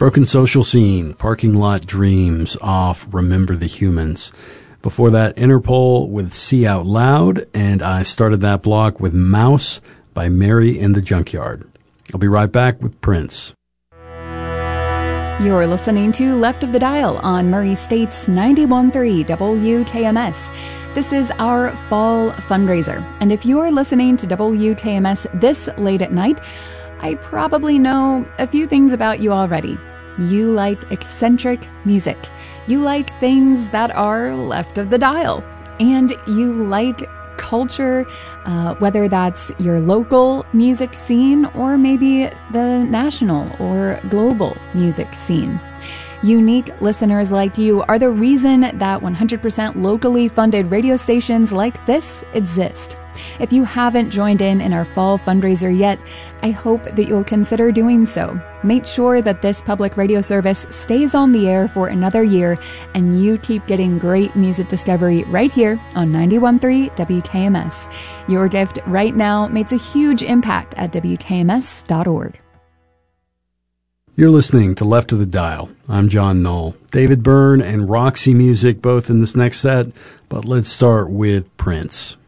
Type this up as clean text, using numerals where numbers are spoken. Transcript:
Broken Social Scene, Parking Lot Dreams off Remember the Humans. Before that, Interpol with See Out Loud, and I started that block with Mouse by Mary in the Junkyard. I'll be right back with Prince. You're listening to Left of the Dial on Murray State's 91.3 WKMS. This is our fall fundraiser, and if you're listening to WKMS this late at night, I probably know a few things about you already. You like eccentric music. You like things that are left of the dial. And you like culture, whether that's your local music scene or maybe the national or global music scene. Unique listeners like you are the reason that 100% locally funded radio stations like this exist. If you haven't joined in our fall fundraiser yet, I hope that you'll consider doing so. Make sure that this public radio service stays on the air for another year and you keep getting great music discovery right here on 91.3 WKMS. Your gift right now makes a huge impact at WKMS.org. You're listening to Left of the Dial. I'm John Knoll. David Byrne and Roxy Music both in this next set, but let's start with Prince.